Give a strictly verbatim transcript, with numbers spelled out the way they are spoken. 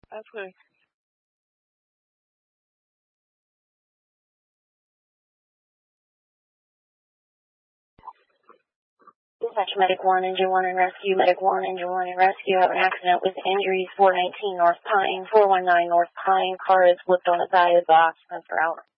Okay. Dispatch Medic one, Engine one and Rescue. Medic one, Engine one and Rescue. Have an accident with injuries. four nineteen North Pine. four one nine North Pine. Car is flipped on its side. The occupants are out.